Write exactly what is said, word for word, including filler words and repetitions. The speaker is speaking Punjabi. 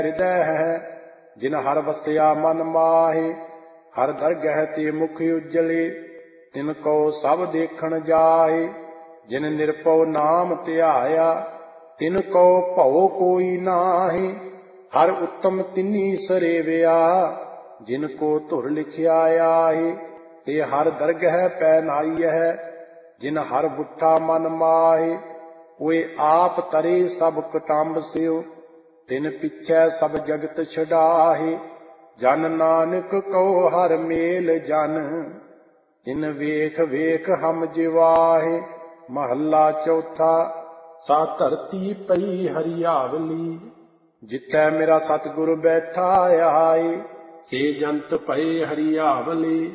ਹਿਰਦੈ ਹੈ। ਜਿਨ ਹਰ ਵਸਿਆ ਮਨ ਮਾਹੇ, ਹਰ ਦਰਗਹਿ ਤੇ ਮੁਖ ਉਜਲੇ। ਤਿਨ ਕੋ ਸਭ ਦੇਖਣ ਜਾਹੇ, ਜਿਨ ਨਿਰਭਉ ਨਾਮ ਧਿਆਇਆ। ਤਿਨ ਕੋ ਭਉ ਕੋਈ ਨਾਹੀ, ਹਰ ਉੱਤਮ ਤਿਨੀ ਸਰੇਵਿਆ। ਜਿਨ ਕੋ ਧੁਰ ਲਿਖਿਆ ਆਹੇ, ਤੇ ਹਰ ਦਰਗਹਿ ਪੈ ਨਾਈਐ। ਜਿਨ ਹਰ ਬੁੱਠਾ ਮਨ ਮਾਹੇ, ਕੋਇ ਆਪ ਤਰੇ ਸਭ ਕੁਟੰਬ ਸਿਉ। ਤਿਨ ਪਿਛੈ ਸਭ ਜਗਤ ਛਡਾਹੇ, ਜਨ ਨਾਨਕ ਕਉ ਹਰ ਮੇਲ ਜਨ। ਤਿਨ ਵੇਖ ਵੇਖ ਹਮ ਜਿਵਾਹੇ। ਮਹੱਲਾ ਚੌਥਾ। ਸਾ ਧਰਤੀ ਪਈ ਹਰਿਆਵਲੀ, ਜਿਥੈ ਮੇਰਾ ਸਤਿਗੁਰ ਬੈਠਾ ਆਏ। ਸੇ ਜੰਤ ਭਏ ਹਰਿਆਵਲੇ,